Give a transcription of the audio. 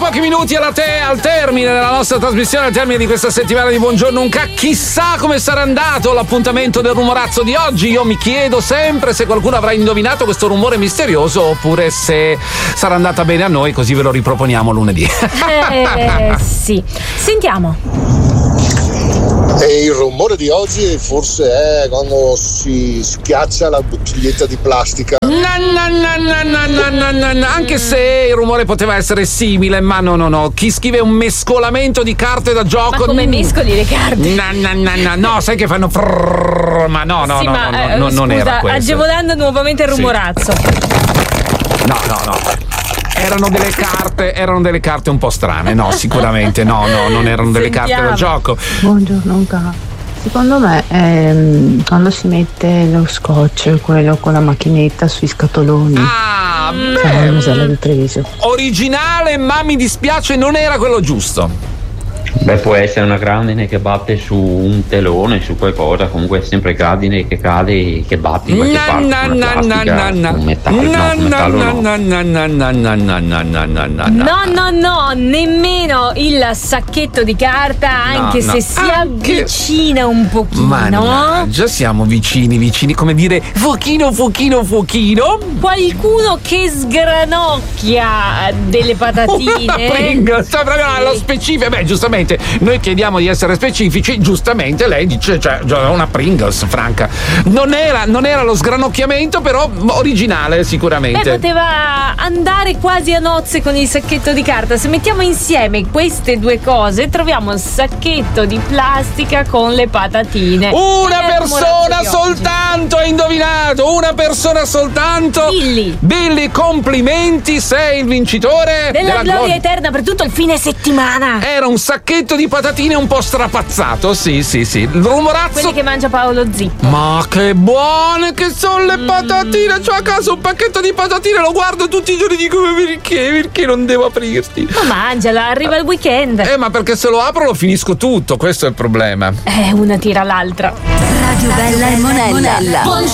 pochi minuti al termine della nostra trasmissione, al termine di questa settimana di Buongiorno Unca. Chissà come sarà andato l'appuntamento del rumorazzo di oggi. Io mi chiedo sempre se qualcuno avrà indovinato questo rumore misterioso oppure se sarà andata bene a noi, così ve lo riproponiamo lunedì. Sì. Sentiamo. E il rumore di oggi forse è quando si schiaccia la bottiglietta di plastica. Anche se il rumore poteva essere simile, ma no. Chi scrive un mescolamento di carte da gioco. Ma come mescoli le carte? No, sai che fanno ma no, sì, non scusa, era questo. Agevolando nuovamente il rumorazzo. No. Erano delle carte un po' strane, no, sicuramente non erano delle carte da gioco. Buongiorno Unca. Secondo me quando si mette lo scotch, quello con la macchinetta sui scatoloni. Di Treviso. Originale, ma mi dispiace, non era quello giusto. Beh, può essere una grandine che batte su un telone, su qualcosa, comunque è sempre grandine che cade e che batte in qualche parte, No, nemmeno il sacchetto di carta, anche se si avvicina un pochino. Mannaggia, siamo vicini, come dire, fuochino. Qualcuno che sgranocchia delle patatine. Pringles, lo specifico. Beh, giustamente noi chiediamo di essere specifici, giustamente lei dice una Pringles, Franca. Non era lo sgranocchiamento, però originale sicuramente. Poteva andare quasi a nozze con il sacchetto di carta. Se mettiamo insieme queste due cose troviamo il sacchetto di plastica con le patatine. Una persona soltanto ha indovinato, una persona soltanto. Billy, complimenti, sei il vincitore della gloria eterna per tutto il fine settimana. Era un sacchetto di patatine un po' strapazzato, sì. Il rumorazzo. Quelli che mangia Paolo Zippo. Ma che buone che sono le patatine! C'ho a casa un pacchetto di patatine, lo guardo tutti i giorni e dico perché non devo aprirti? Ma mangiala, arriva il weekend. Ma perché se lo apro lo finisco tutto, questo è il problema. Una tira l'altra. Radio Bella e Monella.